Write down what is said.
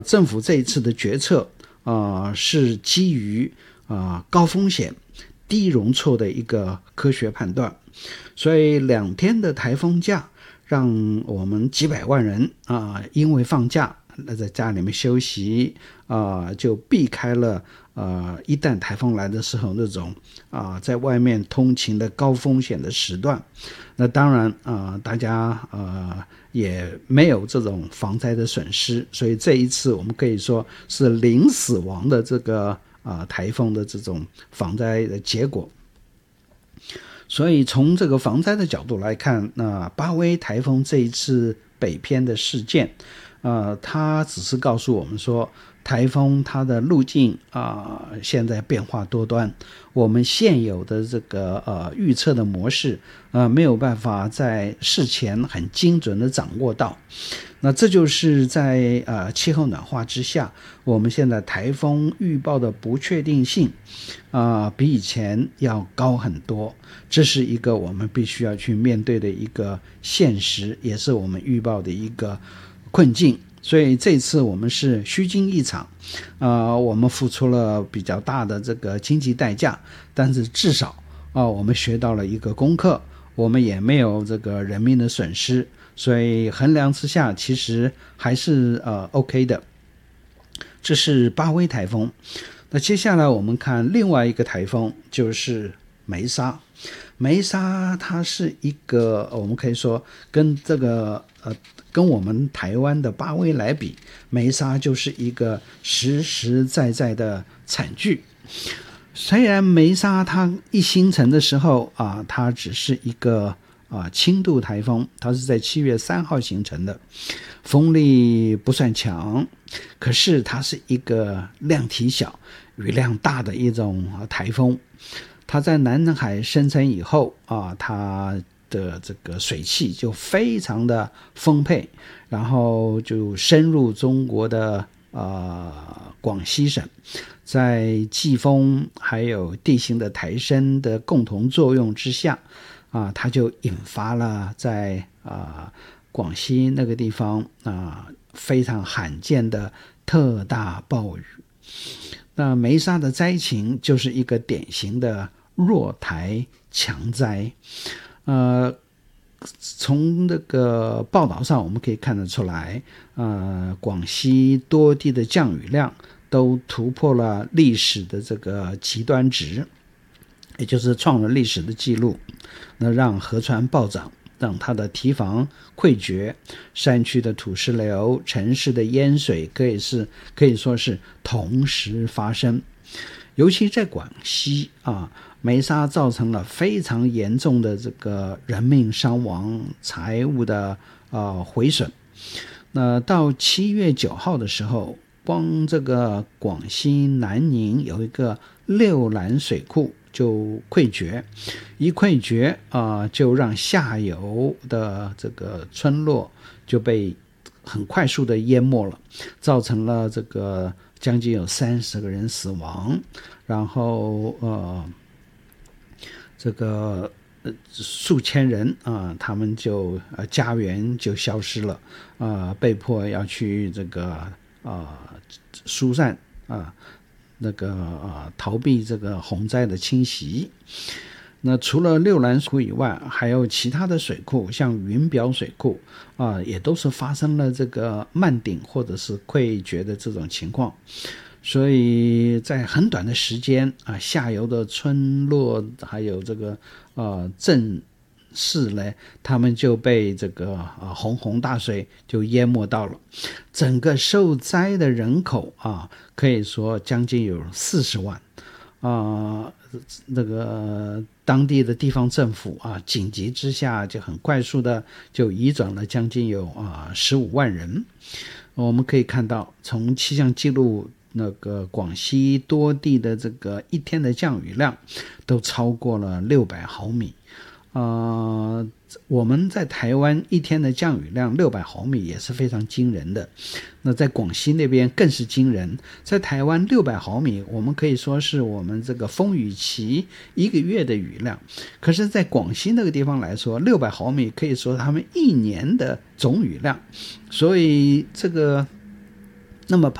政府这一次的决策是基于高风险低容错的一个科学判断，所以2天的台风假让我们几百万人因为放假在家里面休息就避开了一旦台风来的时候那种在外面通勤的高风险的时段。那当然大家也没有这种防灾的损失，所以这一次我们可以说是零死亡的这个台风的这种防灾的结果。所以从这个防灾的角度来看，巴威台风这一次北偏的事件它只是告诉我们说台风它的路径现在变化多端，我们现有的这个预测的模式没有办法在事前很精准的掌握到。那这就是在气候暖化之下，我们现在台风预报的不确定性比以前要高很多，这是一个我们必须要去面对的一个现实，也是我们预报的一个困境。所以这次我们是虚惊一场我们付出了比较大的这个经济代价，但是至少我们学到了一个功课，我们也没有这个人命的损失，所以衡量之下其实还是OK 的。这是巴威台风。那接下来我们看另外一个台风，就是梅沙。梅沙它是一个我们可以说跟这个跟我们台湾的巴威来比，梅沙就是一个实实在在的惨剧。虽然梅沙它一形成的时候它只是一个轻度台风，它是在7月3号形成的，风力不算强，可是它是一个量体小雨量大的一种台风。它在南海生成以后它的这个水汽就非常的丰沛，然后就深入中国的广西省，在季风还有地形的抬升的共同作用之下它就引发了在广西那个地方非常罕见的特大暴雨。那梅沙的灾情就是一个典型的弱台强灾。从那个报道上我们可以看得出来广西多地的降雨量都突破了历史的这个极端值，也就是创了历史的记录。那让河川暴涨，让它的堤防溃决，山区的土石流，城市的淹水可以说是同时发生。尤其在广西梅沙造成了非常严重的这个人命伤亡，财物的毁损。那到7月9号的时候，光这个广西南宁有一个六兰水库就溃决，一溃决就让下游的这个村落就被很快速的淹没了，造成了这个将近有30个人死亡，然后这个数千人他们就家园就消失了被迫要去这个疏散那个逃避这个洪灾的侵袭。那除了六兰水库以外，还有其他的水库，像云表水库也都是发生了这个漫顶或者是溃决的这种情况。所以在很短的时间下游的村落还有这个镇市呢，他们就被这个洪洪大水就淹没到了。整个受灾的人口可以说将近有40万那个当地的地方政府紧急之下就很快速的就移转了将近有15万人。我们可以看到从气象记录那个广西多地的这个一天的降雨量都超过了600毫米。我们在台湾一天的降雨量600毫米也是非常惊人的，那在广西那边更是惊人。在台湾600毫米我们可以说是我们这个风雨期1个月的雨量，可是在广西那个地方来说600毫米可以说他们1年的总雨量。所以这个那么